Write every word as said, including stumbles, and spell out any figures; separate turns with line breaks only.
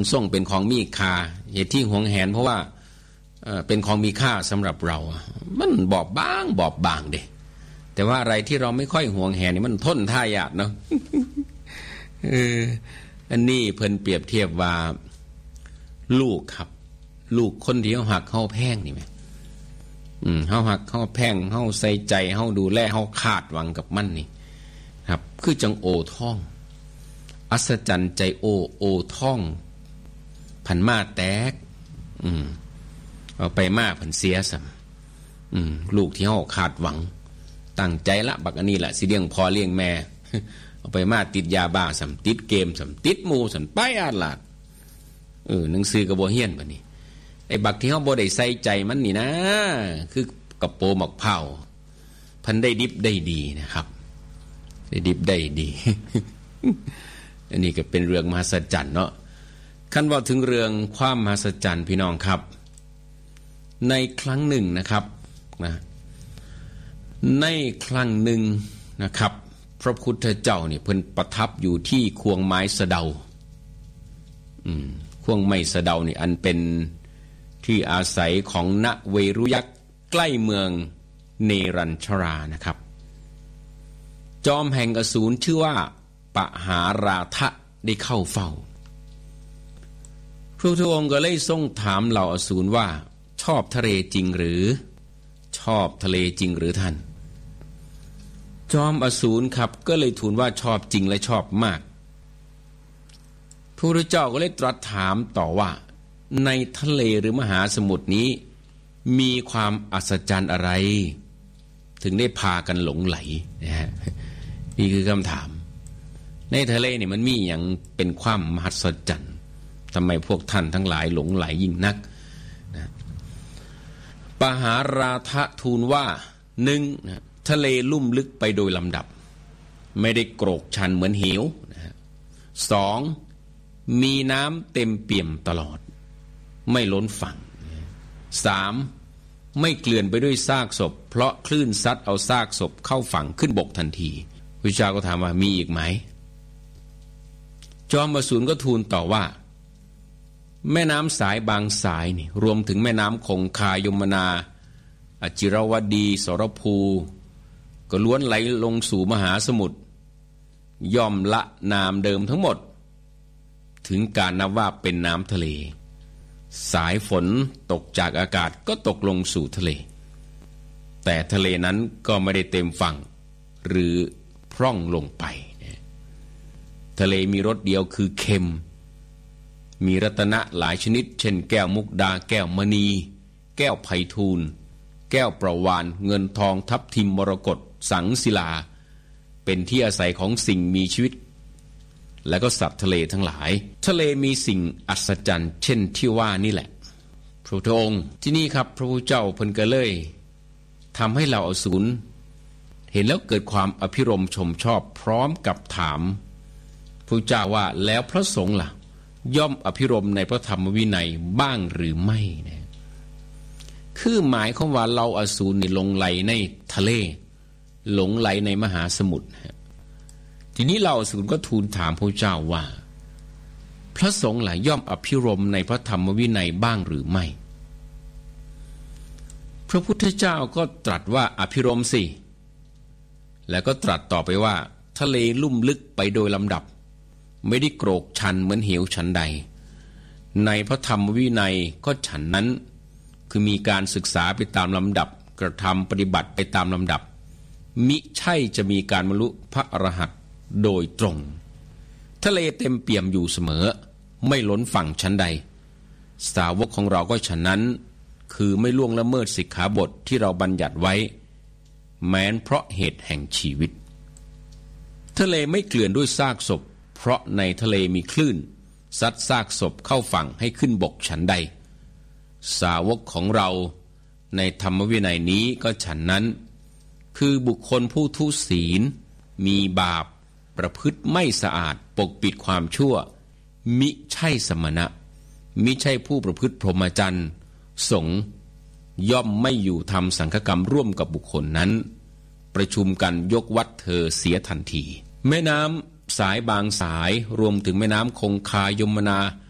ส่งเป็นของมีค่าเหตุที่หวงแหนเพราะว่าเอ่อเป็นของมีค่าสำหรับเรามันบอบบางบอบบางเด้แต่ว่าอะไรที่เราไม่ค่อยหวงแหนนี่มันทนท่ายากเนาะ เอออันนี้เพิ่นเปรียบเทียบว่าลูกครับลูกคนที่เฮาหักเฮาแพงนี่แหมอืมเฮาหักเฮาแพงเฮาใส่ใจเฮาดูแลเฮาคาดหวังกับมันนี่ครับคือจังโอท่องอัศจรรย์ใจโอโอท่องพันมาแตกอืมเอาไปมาพันเสียซ้ำอืมลูกที่เฮาคาดหวังตั้งใจละบักอันนี้ล่ะสิเลี้ยงพ่อเลี้ยงแม่เอาไปมาติดยาบ้าซ้ำติดเกมซ้ำติดหมู่ซ้ำไปอาลาดเออหนังสือก็บ่เฮียนบัดนี้ไอ้บักที่เฮาบ่ได้ใส่ใจมันนี่นะคือกระโปรงหมอกเผาพันได้ดิบได้ดีนะครับได้ดิบได้ดี อันนี้ก็เป็นเรื่องมหัศจรรย์เนาะคันว่าถึงเรื่องความมหัศจรรย์พี่น้องครับในครั้งหนึ่งนะครับนะในครั้งหนึ่งนะครับพระพุทธเจ้าเนี่ยเพิ่นประทับอยู่ที่ควงไม้สะเดาอืมควงไม้สะเดานี่อันเป็นที่อาศัยของณเวรุยักษ์ใกล้เมืองเนรัญชรานะครับจอมแห่งอสูรชื่อว่าปหาราทะได้เข้าเฝ้าพระพุทธองค์ก็เลยทรงถามเหล่าอสูรว่าชอบทะเลจริงหรือชอบทะเลจริงหรือท่านจอมอสูรครับก็เลยทูลว่าชอบจริงและชอบมากพระพุทธเจ้าก็เลยตรัสถามต่อว่าในทะเลหรือมหาสมุทรนี้มีความอัศจรรย์อะไรถึงได้พากันหลงไหลนะฮะนี่คือคำถามในทะเลนี่มันมีอย่างเป็นความมหัศจรรย์ทำไมพวกท่านทั้งหลายหลงไหลยิ่งนักนะปหาราทะทูลว่าหนึ่งนะทะเลลุ่มลึกไปโดยลำดับไม่ได้โกรกชันเหมือนเหวนะสองมีน้ำเต็มเปี่ยมตลอดไม่ล้นฝั่งสามไม่เกลื่อนไปด้วยซากศพเพราะคลื่นซัดเอาซากศพเข้าฝั่งขึ้นบกทันทีพระเจ้าก็ถามว่ามีอีกไหมจอมอสูรก็ทูลต่อว่าแม่น้ำสายบางสายนี่รวมถึงแม่น้ำคงคายมนาอจิรวดีสรภูก็ล้วนไหลลงสู่มหาสมุทรย่อมละนามเดิมทั้งหมดถึงการนับว่าเป็นน้ำทะเลสายฝนตกจากอากาศก็ตกลงสู่ทะเลแต่ทะเลนั้นก็ไม่ได้เต็มฝั่งหรือพร่องลงไปทะเลมีรสเดียวคือเค็มมีรัตนะหลายชนิดเช่นแก้วมุกดาแก้วมณีแก้วไพฑูรย์แก้วประวานเงินทองทับทิมมรกตสังศิลาเป็นที่อาศัยของสิ่งมีชีวิตและก็สัตว์ทะเลทั้งหลายทะเลมีสิ่งอัศจรรย์เช่นที่ว่านี่แหละพระพุทธองค์ที่นี่ครับพระพุทธเจ้าเพิ่นก็เลยทำให้เราอสูรเห็นแล้วเกิดความอภิรมย์ชมชอบพร้อมกับถามพระเจ้าว่าแล้วพระสงฆ์ล่ะย่อมอภิรมย์ในพระธรรมวินัยบ้างหรือไม่นะคือหมายความว่าเราอสูรนี่หลงไหลในทะเลหลงไหลในมหาสมุทรทีนี้เราอสูรก็ทูลถามพระเจ้าว่าพระสงฆ์ล่ะย่อมอภิรมย์ในพระธรรมวินัยบ้างหรือไม่พระพุทธเจ้าก็ตรัสว่าอภิรมย์สิแล้วก็ตรัสต่อไปว่าทะเลลุ่มลึกไปโดยลำดับไม่ได้โกรกชันเหมือนเหวฉันใดในพระธรรมวินัยก็ฉันนั้นคือมีการศึกษาไปตามลำดับกระทำปฏิบัติไปตามลำดับมิใช่จะมีการบรรลุพระอรหันต์โดยตรงทะเลเต็มเปี่ยมอยู่เสมอไม่ล้นฝั่งชั้นใดสาวกของเราก็ฉะนั้นคือไม่ล่วงละเมิดสิกขาบทที่เราบัญญัติไว้แม้นเพราะเหตุแห่งชีวิตทะเลไม่เกลื่อนด้วยซากศพเพราะในทะเลมีคลื่นซัดซากศพเข้าฝั่งให้ขึ้นบกฉันใดสาวกของเราในธรรมวินัยนี้ก็ฉันนั้นคือบุคคลผู้ทุศีลมีบาปประพฤติไม่สะอาดปกปิดความชั่วมิใช่สมณะมิใช่ผู้ประพฤติพรหมจรรย์สงฆ์ย่อมไม่อยู่ทำสังฆกรรมร่วมกับบุคคลนั้นประชุมกันยกวัดเธอเสียทันทีแม่น้ำสายบางสายรวมถึงแม่น้ำคงคายมนา